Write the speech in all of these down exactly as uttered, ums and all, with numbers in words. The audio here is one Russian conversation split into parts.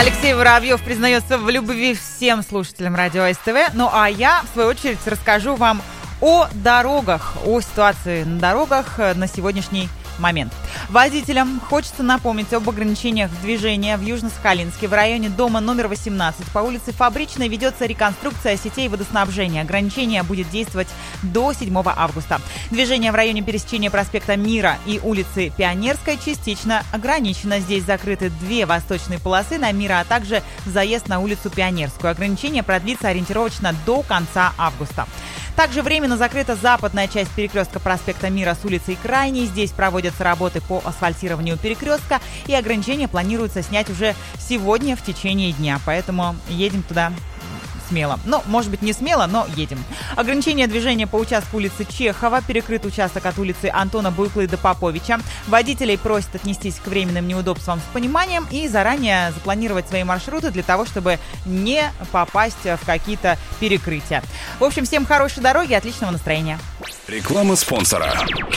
Алексей Воробьев признается в любви всем слушателям радио СТВ. Ну а я, в свою очередь, расскажу вам о дорогах, о ситуации на дорогах на сегодняшний момент. Водителям хочется напомнить об ограничениях движения в Южно-Сахалинске. В районе дома номер восемнадцать по улице Фабричной ведется реконструкция сетей водоснабжения. Ограничение будет действовать до седьмого августа. Движение в районе пересечения проспекта Мира и улицы Пионерской частично ограничено. Здесь закрыты две восточные полосы на Мира, а также заезд на улицу Пионерскую. Ограничение продлится ориентировочно до конца августа. Также временно закрыта западная часть перекрестка проспекта Мира с улицей Крайней. Здесь проводятся работы по асфальтированию перекрестка, и ограничения планируется снять уже сегодня в течение дня. Поэтому едем туда смело. Ну, может быть, не смело, но едем. Ограничение движения по участку улицы Чехова. Перекрыт участок от улицы Антона Буйклы до Поповича. Водителей просят отнестись к временным неудобствам с пониманием и заранее запланировать свои маршруты для того, чтобы не попасть в какие-то перекрытия. В общем, всем хорошей дороги, отличного настроения. Реклама спонсора.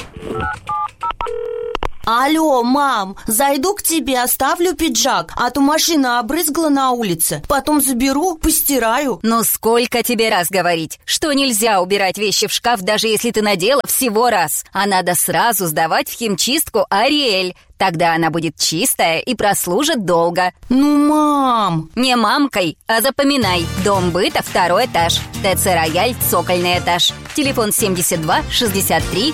Алло, мам, зайду к тебе, оставлю пиджак, а то машина обрызгала на улице. Потом заберу, постираю. Ну сколько тебе раз говорить, что нельзя убирать вещи в шкаф, даже если ты надела всего раз. А надо сразу сдавать в химчистку Ариэль. Тогда она будет чистая и прослужит долго. Ну, мам! Не мамкой, а запоминай. Дом быта, второй этаж. ТЦ «Рояль», цокольный этаж. Телефон семьдесят два шестьдесят три